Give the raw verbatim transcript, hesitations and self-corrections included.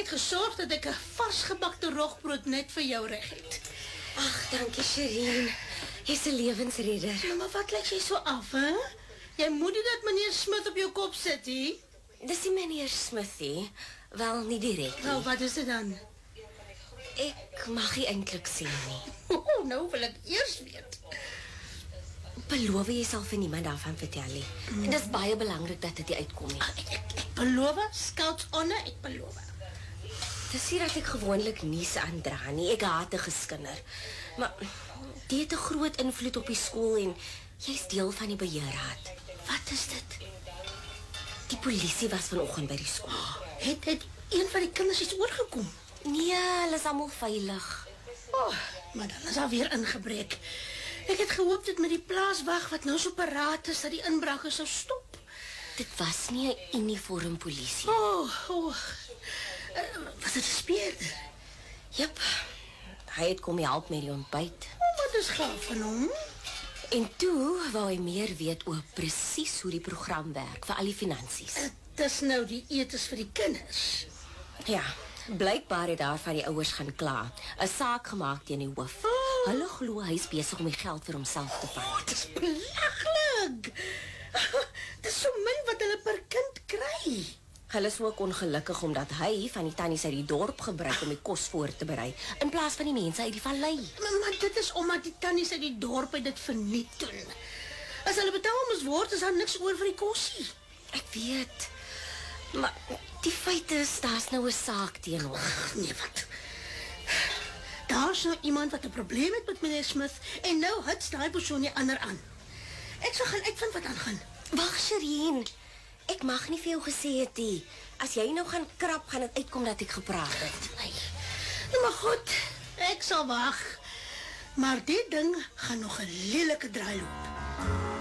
het gesorg dat ek 'n varsgebakte rogbrood net vir jou reg het. Ag, dankie Sherine. Jy's 'n lewensredder. Nou, maar wat lyk jy so af, hè? Jy moet nie dat meneer Smith op jou kop sit, hè? Dis nie meneer Smithy. Wel, nie direk. Nou, wat is dit dan? Ek mag nie eintlik sê nie. Oh, nou wil ek eers weet. Beloof jy sal vir niemand daarvan vertel nie. Mm. En dis baie belangrik dat dit uitkom nie. Ek, ek, ek beloof, Scouts honor, ek beloof. Dis hier dat ek gewoonlik nie aandra nie. Ek haat 'n geskinder. Maar dit het 'n groot invloed op die skool en jy's deel van die beheerraad. Wat is dit? Die polisie was vanoggend by die skool. Oh, het het een van die kinders iets oorgekom? Nee, hulle is almal veilig. Oh, maar dan is daar weer ingebreek. Ek het gehoop dit met die plaaswag wat nou so paraat is dat die inbraker sou stop. Dit was nie 'n uniform polisie. Oh, oh. Uh, was dit 'n speurder? Jep. Hy het kom help met die ontbyt. Oh, wat is gaaf van hom? En toe wou hy meer weet oor presies hoe die program werk vir al die finansies. Dit is nou die etes vir die kinders. Ja, blykbaar het daar van die ouers gaan kla. 'n Saak gemaak teen die hoof. Oh. Hulle glo hy is besig om die geld vir homself te vat. Oh, dit is belaglik. Dit is so min wat hulle per kind kry. Hulle is ook ongelukkig omdat hy van die tannies uit die dorp gebruik om die kos voor te berei in plaas van die mense uit die vallei. Maar, maar dit is omdat die tannies uit die dorp uit dit verniet doen. As hulle betaal moes word, is daar niks oor vir die kosie. Ek weet. Maar die feit is, daar's nou 'n saak teen hom. Nee, wat? Daar's nou iemand wat 'n probleem het met meneer Smith en nou hits daai persoon die ander aan. Ek sal gaan uitvind wat aangaan. Wag, Sherine. Ek mag nie vir jou gesê het nie. As jy nou gaan krap, gaan dit uitkom dat ek gepraat het. Nee. Nou maar goed, ek sal wag. Maar dit ding gaan nog 'n lelike draai loop.